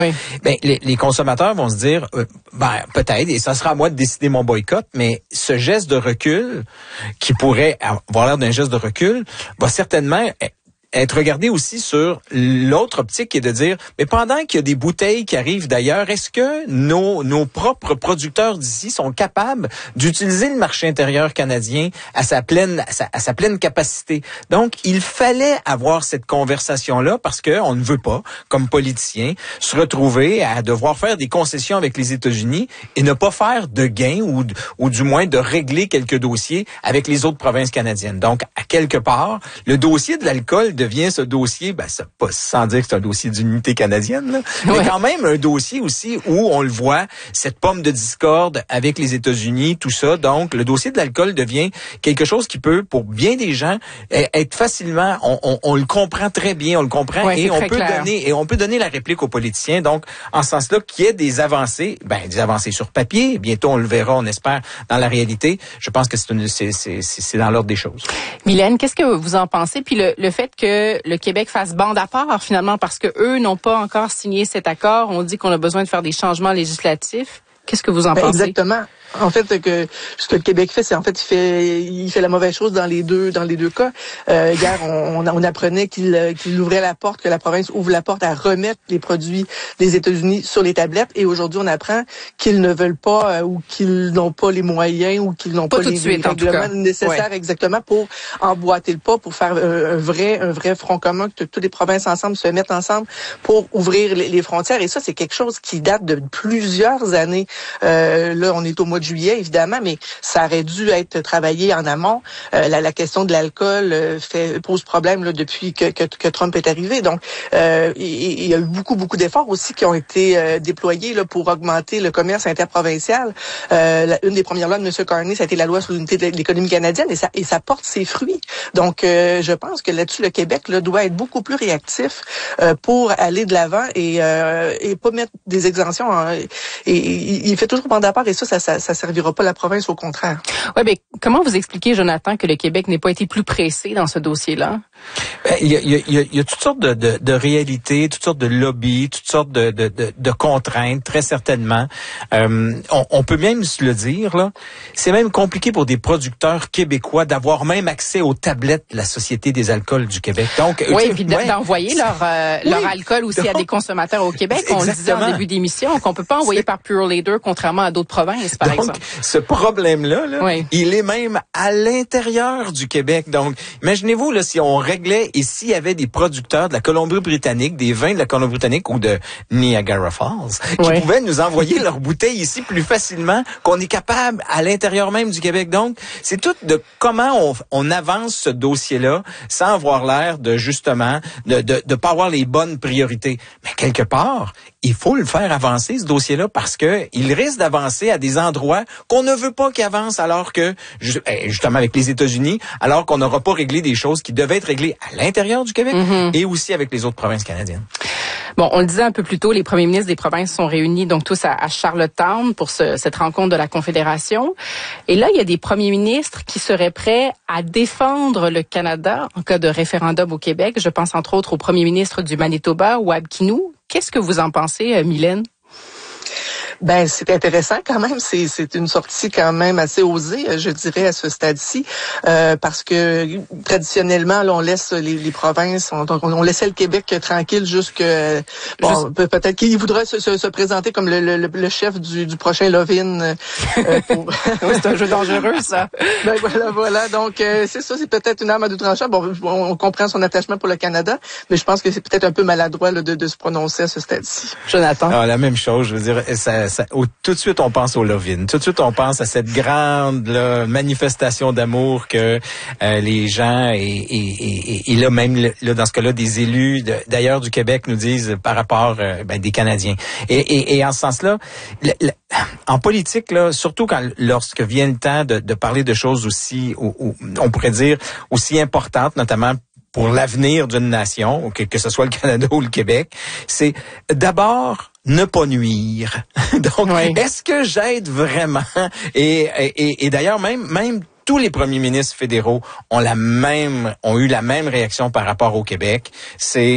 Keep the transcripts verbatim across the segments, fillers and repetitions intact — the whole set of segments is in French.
Oui. Ben, les, les consommateurs vont se dire, euh, ben peut-être, et ça sera à moi de décider mon boycott, mais ce geste de recul, qui pourrait avoir l'air d'un geste de recul, va certainement être regardé aussi sur l'autre optique qui est de dire, mais pendant qu'il y a des bouteilles qui arrivent d'ailleurs, est-ce que nos, nos propres producteurs d'ici sont capables d'utiliser le marché intérieur canadien à sa pleine, à sa, à sa pleine capacité? Donc, il fallait avoir cette conversation-là parce que on ne veut pas, comme politicien, se retrouver à devoir faire des concessions avec les États-Unis et ne pas faire de gains ou, ou du moins de régler quelques dossiers avec les autres provinces canadiennes. Donc, à quelque part, le dossier de l'alcool devient ce dossier, ben, ça, pas, sans dire que c'est un dossier d'unité canadienne, là, ouais. mais quand même un dossier aussi où on le voit, cette pomme de discorde avec les États-Unis, tout ça. Donc, le dossier de l'alcool devient quelque chose qui peut, pour bien des gens, être facilement, on, on, on le comprend très bien, on le comprend ouais, et on peut clair. donner et on peut donner la réplique aux politiciens. Donc, en ce sens-là, qu'il y ait des avancées, ben des avancées sur papier. Bientôt, on le verra, on espère, dans la réalité. Je pense que c'est une, c'est, c'est, c'est dans l'ordre des choses. Mylène, qu'est-ce que vous en pensez? Puis le, le fait que le Québec fasse bande à part, finalement, parce que eux n'ont pas encore signé cet accord. On dit qu'on a besoin de faire des changements législatifs. Qu'est-ce que vous en ben, pensez? Exactement. En fait, que ce que le Québec fait, c'est en fait il fait il fait la mauvaise chose dans les deux dans les deux cas. Euh, hier, on, on apprenait qu'il qu'il ouvrait la porte, que la province ouvre la porte à remettre les produits des États-Unis sur les tablettes. Et aujourd'hui, on apprend qu'ils ne veulent pas euh, ou qu'ils n'ont pas les moyens ou qu'ils n'ont pas, pas les, suite, les règlements nécessaires ouais. exactement pour emboîter le pas, pour faire un, un vrai un vrai front commun, que toutes les provinces ensemble se mettent ensemble pour ouvrir les, les frontières. Et ça, c'est quelque chose qui date de plusieurs années. Euh, là, on est au mois de juillet, évidemment, mais ça aurait dû être travaillé en amont. Euh, la, la question de l'alcool euh, fait pose problème là, depuis que, que, que Trump est arrivé. Donc, euh, il, il y a eu beaucoup, beaucoup d'efforts aussi qui ont été euh, déployés là, pour augmenter le commerce interprovincial. Euh, la, une des premières lois de M. Carney, ça a été la loi sur l'unité de l'économie canadienne et ça, et ça porte ses fruits. Donc, euh, je pense que là-dessus, le Québec là, doit être beaucoup plus réactif euh, pour aller de l'avant et, euh, et pas mettre des exemptions. En, et, et il fait toujours bande à part et ça, ça, ça, ça servira pas la province, au contraire. Ouais, mais comment vous expliquez, Jonathan, que le Québec n'ait pas été plus pressé dans ce dossier-là? Ben, il y a, il y a, il y a toutes sortes de, de, de réalités, toutes sortes de lobbies, toutes sortes de, de, de, de contraintes, très certainement. Euh, on, on peut même se le dire, là. C'est même compliqué pour des producteurs québécois d'avoir même accès aux tablettes de la Société des alcools du Québec. Donc, oui, euh, puis ouais, d'envoyer leur, euh, oui, leur alcool aussi donc, à des consommateurs au Québec. On le disait en début d'émission, qu'on peut pas envoyer par Pure Leader, contrairement à d'autres provinces, par donc, exemple. Ce problème-là, là, oui. il est même à l'intérieur du Québec. Donc, imaginez-vous là, si on réglait et s'il y avait des producteurs de la Colombie-Britannique, des vins de la Colombie-Britannique ou de Niagara Falls, qui oui. pouvaient nous envoyer leurs bouteilles ici plus facilement, qu'on est capable à l'intérieur même du Québec. Donc, c'est tout de comment on, on avance ce dossier-là sans avoir l'air de, justement, de, de, de pas avoir les bonnes priorités. Mais quelque part, il faut le faire avancer, ce dossier-là, parce que il risque d'avancer à des endroits qu'on ne veut pas qu'il avance, alors que, justement avec les États-Unis, alors qu'on n'aura pas réglé des choses qui devaient être réglées à l'intérieur du Québec mm-hmm. et aussi avec les autres provinces canadiennes. Bon, on le disait un peu plus tôt, les premiers ministres des provinces sont réunis donc tous à, à Charlottetown pour ce, cette rencontre de la Confédération. Et là, il y a des premiers ministres qui seraient prêts à défendre le Canada en cas de référendum au Québec. Je pense entre autres au premier ministre du Manitoba, Wab Kinew. Qu'est-ce que vous en pensez, Mylène? Ben, c'est intéressant quand même. C'est, c'est une sortie quand même assez osée, je dirais, à ce stade-ci, euh, parce que traditionnellement, là, on laisse les, les provinces, on, on laissait le Québec tranquille jusque, bon, Juste... peut-être qu'il voudrait se, se, se présenter comme le, le, le chef du, du prochain Love-in. Euh, pour... oui, c'est un jeu dangereux, ça. Ben voilà, voilà. Donc, euh, c'est ça, c'est peut-être une arme à deux tranchants. Bon, on comprend son attachement pour le Canada, mais je pense que c'est peut-être un peu maladroit là, de, de se prononcer à ce stade-ci. Jonathan. Ah, la même chose, je veux dire, ça, ça, au, tout de suite on pense au Love-in, tout de suite on pense à cette grande là, manifestation d'amour que euh, les gens et, et, et, et là même là, dans ce cas-là des élus de, d'ailleurs du Québec nous disent par rapport euh, ben, des Canadiens. Et, et, et en ce sens-là, le, le, en politique là, surtout quand lorsque vient le temps de, de parler de choses aussi, ou, ou, on pourrait dire aussi importantes, notamment pour l'avenir d'une nation, que, que ce soit le Canada ou le Québec, c'est d'abord ne pas nuire. Donc, oui. Est-ce que j'aide vraiment? Et, et, et d'ailleurs, même, même tous les premiers ministres fédéraux ont la même, ont eu la même réaction par rapport au Québec. C'est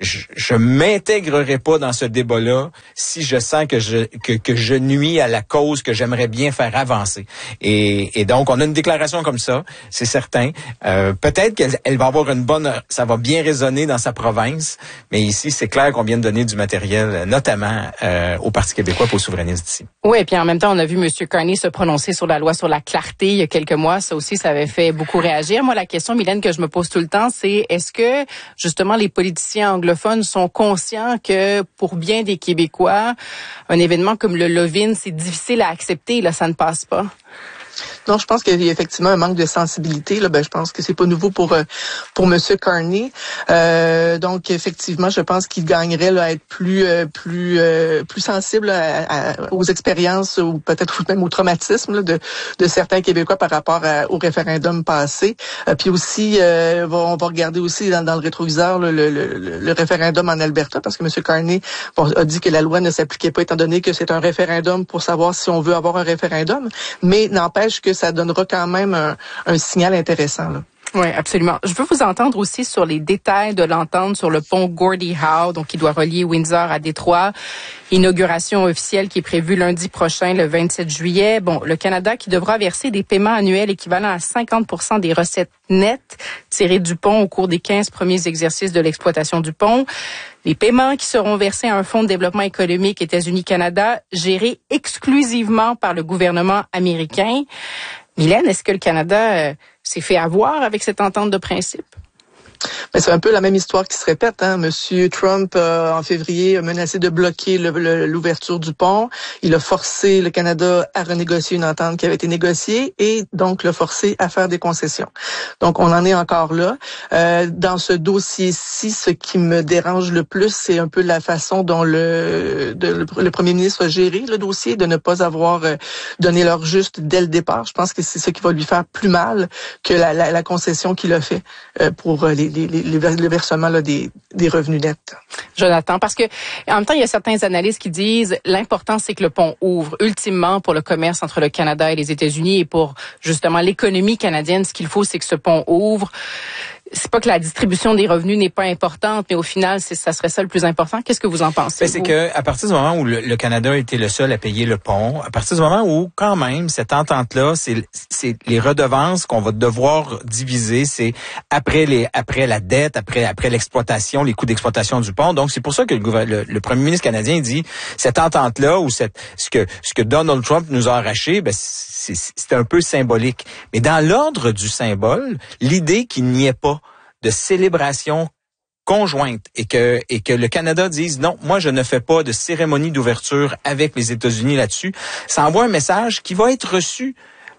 je, je m'intégrerai pas dans ce débat-là si je sens que je que, que je nuis à la cause que j'aimerais bien faire avancer. Et, et donc, on a une déclaration comme ça, c'est certain. Euh, peut-être qu'elle elle va avoir une bonne, ça va bien résonner dans sa province, mais ici, c'est clair qu'on vient de donner du matériel, notamment euh, au Parti québécois pour aux souverainistes d'ici. Oui, et puis en même temps, on a vu M. Carney se prononcer sur la loi sur la clarté il y a quelques mois. Ça aussi, ça avait fait beaucoup réagir. Moi, la question, Mylène, que je me pose tout le temps, c'est est-ce que, justement, les politiciens anglophones sont conscients que, pour bien des Québécois, un événement comme le Lovin, c'est difficile à accepter, là, ça ne passe pas? Non, je pense qu'il y a effectivement un manque de sensibilité. Là, ben, je pense que c'est pas nouveau pour pour Monsieur Carney. Euh, donc, effectivement, je pense qu'il gagnerait là, à être plus plus plus sensible à, à, aux expériences ou peut-être même au traumatisme là, de de certains Québécois par rapport à, au référendum passé. Euh, puis aussi, euh, on va regarder aussi dans, dans le rétroviseur là, le, le, le référendum en Alberta, parce que Monsieur Carney bon, a dit que la loi ne s'appliquait pas, étant donné que c'est un référendum pour savoir si on veut avoir un référendum. Mais n'empêche que ça donnera quand même un, un signal intéressant, là. Oui, absolument. Je veux vous entendre aussi sur les détails de l'entente sur le pont Gordie Howe, donc qui doit relier Windsor à Détroit. Inauguration officielle qui est prévue lundi prochain, le vingt-sept juillet. Bon, le Canada qui devra verser des paiements annuels équivalents à cinquante pour cent des recettes nettes tirées du pont au cours des quinze premiers exercices de l'exploitation du pont. Les paiements qui seront versés à un fonds de développement économique États-Unis-Canada géré exclusivement par le gouvernement américain. Mylène, est-ce que le Canada euh, s'est fait avoir avec cette entente de principe? Mais c'est un peu la même histoire qui se répète. Hein. Monsieur Trump, euh, en février, a menacé de bloquer le, le, l'ouverture du pont. Il a forcé le Canada à renégocier une entente qui avait été négociée et donc l'a forcé à faire des concessions. Donc, on en est encore là. Euh, dans ce dossier-ci, ce qui me dérange le plus, c'est un peu la façon dont le, de, le, le premier ministre a géré le dossier, de ne pas avoir euh, donné l'heure juste dès le départ. Je pense que c'est ce qui va lui faire plus mal que la, la, la concession qu'il a fait euh, pour les Les, les, les, le versement là, des, des revenus nets. Jonathan, parce que en même temps, il y a certains analystes qui disent l'important, c'est que le pont ouvre ultimement pour le commerce entre le Canada et les États-Unis et pour justement l'économie canadienne. Ce qu'il faut, c'est que ce pont ouvre. C'est pas que la distribution des revenus n'est pas importante, mais au final, c'est, ça serait ça le plus important. Qu'est-ce que vous en pensez? Ben, c'est que à partir du moment où le, le Canada était le seul à payer le pont, à partir du moment où quand même cette entente-là, c'est, c'est les redevances qu'on va devoir diviser, c'est après les après la dette, après après l'exploitation, les coûts d'exploitation du pont. Donc c'est pour ça que le, le, le premier ministre canadien dit cette entente-là ou cette ce que ce que Donald Trump nous a arraché, ben c'est, c'est un peu symbolique. Mais dans l'ordre du symbole, l'idée qu'il n'y ait pas de célébration conjointe et que et que le Canada dise non, moi je ne fais pas de cérémonie d'ouverture avec les États-Unis là-dessus, ça envoie un message qui va être reçu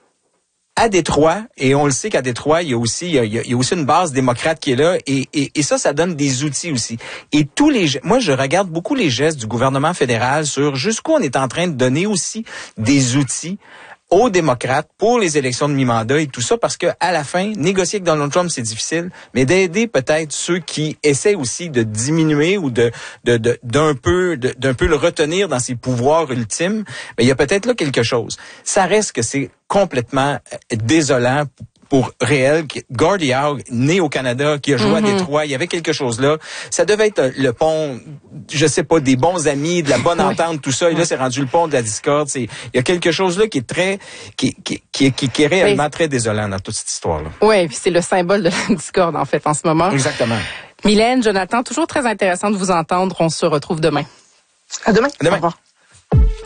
à Détroit, et on le sait qu'à Détroit, il y a aussi il y a, il y a aussi une base démocrate qui est là, et, et et ça ça donne des outils aussi. Et tous les moi je regarde beaucoup les gestes du gouvernement fédéral sur jusqu'où on est en train de donner aussi des outils aux démocrates pour les élections de mi-mandat et tout ça, parce que à la fin, négocier avec Donald Trump, c'est difficile, mais d'aider peut-être ceux qui essaient aussi de diminuer ou de, de, de d'un peu de, d'un peu le retenir dans ses pouvoirs ultimes, mais il y a peut-être là quelque chose. Ça reste que c'est complètement désolant pour réel. Gordie Howe, né au Canada, qui a joué mm-hmm. à Détroit, il y avait quelque chose là. Ça devait être le pont, je sais pas, des bons amis, de la bonne entente, tout ça. Et là, c'est rendu le pont de la discorde. C'est, il y a quelque chose là qui est très, qui, qui, qui, qui, qui est réellement oui. très désolant dans toute cette histoire-là. Oui, puis c'est le symbole de la discorde, en fait, en ce moment. Exactement. Mylène, Jonathan, toujours très intéressant de vous entendre. On se retrouve demain. À demain. À demain. Au revoir.